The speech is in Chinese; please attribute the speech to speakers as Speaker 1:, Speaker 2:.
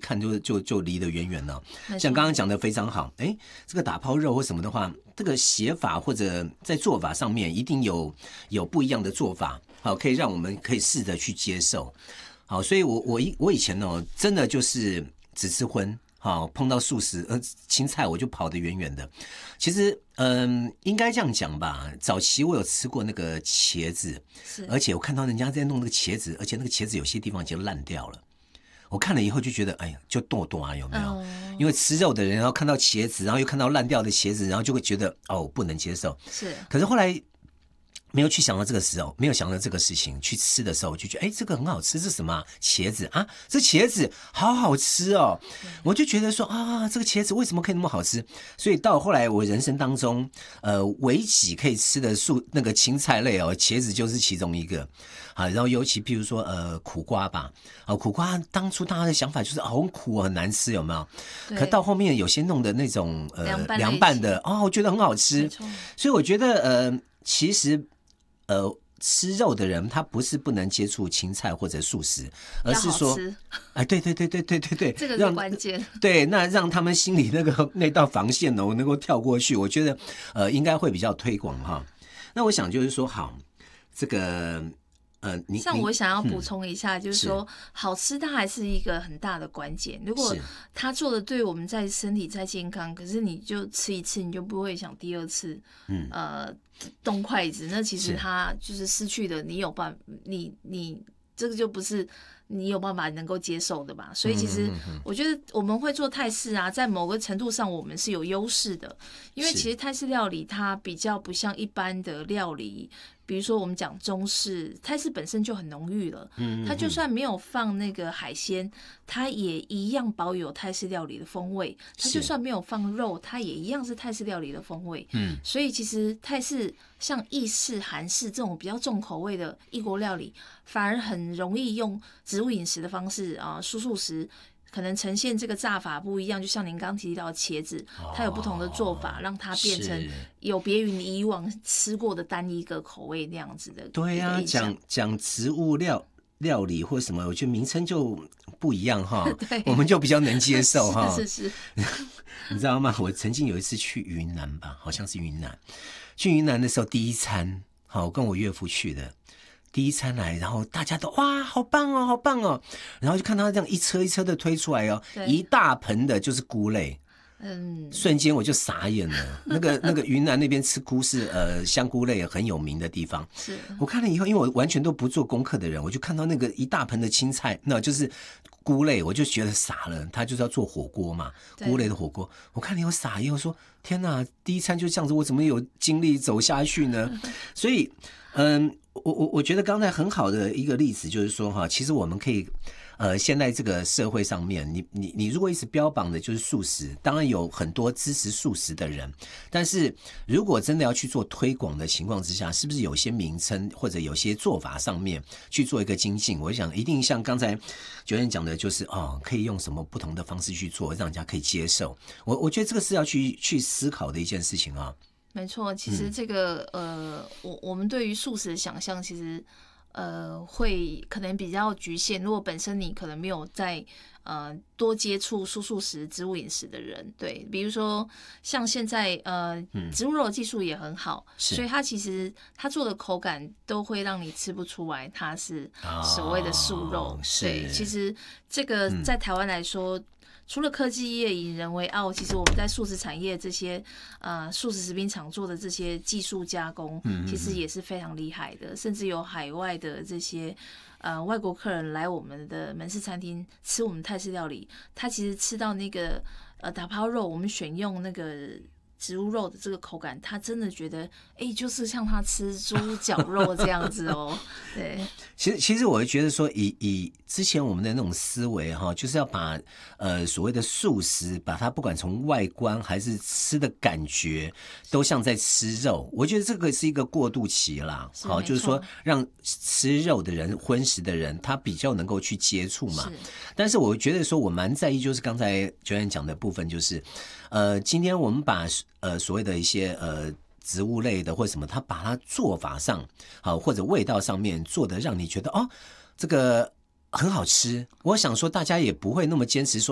Speaker 1: 看就离得远远了。像刚刚讲的非常好，这个打抛肉或什么的话，这个写法或者在做法上面一定有不一样的做法，好，可以让我们可以试着去接受。好，所以我以前真的就是只吃荤。好，碰到素食青菜我就跑得远远的。其实应该这样讲吧，早期我有吃过那个茄子，而且我看到人家在弄那个茄子，而且那个茄子有些地方已经烂掉了。我看了以后就觉得，哎呀，就剁剁啊，有没有？因为吃肉的人，然后看到茄子，然后又看到烂掉的茄子，然后就会觉得不能接受。
Speaker 2: 是，
Speaker 1: 可是后来没有去想到这个时候，没有想到这个事情，去吃的时候就觉得，这个很好吃，这是什么啊？茄子啊，这茄子好好吃哦！我就觉得说这个茄子为什么可以那么好吃？所以到后来我人生当中，唯几可以吃的那个青菜类茄子就是其中一个。好，然后尤其譬如说苦瓜吧，苦瓜当初大家的想法就是很苦很难吃，有没有？可到后面有些弄的那种凉拌的我觉得很好吃。所以我觉得其实吃肉的人他不是不能接触青菜或者素食，而是说对，
Speaker 2: 这个是关键。
Speaker 1: 对，那让他们心里那道防线能够跳过去，我觉得应该会比较推广哈。那我想就是说，好，这个
Speaker 2: 像我想要补充一下，就是说好吃它还是一个很大的关键。如果它做的对我们在身体再健康，可是你就吃一次你就不会想第二次动筷子，那其实它就是失去的你有办法，你这个就不是你有办法能够接受的吧。所以其实我觉得我们会做泰式啊，在某个程度上我们是有优势的，因为其实泰式料理它比较不像一般的料理，比如说我们讲中式，泰式本身就很浓郁了，它就算没有放那个海鲜，它也一样保有泰式料理的风味，它就算没有放肉，它也一样是泰式料理的风味。所以其实泰式像意式、韩式这种比较重口味的异国料理，反而很容易用植物饮食的方式素食可能呈现这个炸法不一样，就像您刚提到的茄子，它有不同的做法，让它变成有别于你以往吃过的单一个口味那样子的。
Speaker 1: 对啊，讲植物料理或什么，我觉得名称就不一样哈，我们就比较能接受哈。
Speaker 2: 是
Speaker 1: 你知道吗？我曾经有一次去云南吧，好像是云南。去云南的时候，第一餐，我跟我岳父去的。第一餐来，然后大家都哇，好棒哦，好棒哦，然后就看他这样一车一车的推出来一大盆的就是菇类，瞬间我就傻眼了。那个云南那边吃菇是香菇类很有名的地方。
Speaker 2: 是
Speaker 1: 我看了以后，因为我完全都不做功课的人，我就看到那个一大盆的青菜，那就是菇类，我就觉得傻了。他就是要做火锅嘛，菇类的火锅。我看了以后傻眼，我说天哪，第一餐就这样子，我怎么有精力走下去呢？所以我觉得刚才很好的一个例子就是说其实我们可以现在这个社会上面，你如果一直标榜的就是素食，当然有很多支持素食的人，但是如果真的要去做推广的情况之下，是不是有些名称或者有些做法上面去做一个精进？我想一定像刚才九燕讲的，就是可以用什么不同的方式去做，让人家可以接受。我觉得这个是要去思考的一件事情啊。
Speaker 2: 没错，其实这个我们对于素食的想象，其实会可能比较局限。如果本身你可能没有在多接触素食、植物饮食的人，对，比如说像现在植物肉的技术也很好，所以它其实它做的口感都会让你吃不出来它是所谓的素肉。对，其实这个在台湾来说。除了科技业引人为傲，其实我们在素食产业这些素食食品厂做的这些技术加工，其实也是非常厉害的，甚至有海外的这些外国客人来我们的门市餐厅吃我们泰式料理，他其实吃到那个打抛肉，我们选用那个植物肉的这个口感，他真的觉得就是像他吃猪脚肉这样子哦。对，
Speaker 1: 其实我会觉得说以之前我们的那种思维就是要把所谓的素食，把它不管从外观还是吃的感觉都像在吃肉，我觉得这个是一个过渡期啦。就是说让吃肉的人、荤食的人他比较能够去接触嘛。但是我觉得说我蛮在意就是刚才九燕讲的部分，就是今天我们把所谓的一些植物类的或什么，它把它做法上或者味道上面做的让你觉得这个很好吃。我想说大家也不会那么坚持说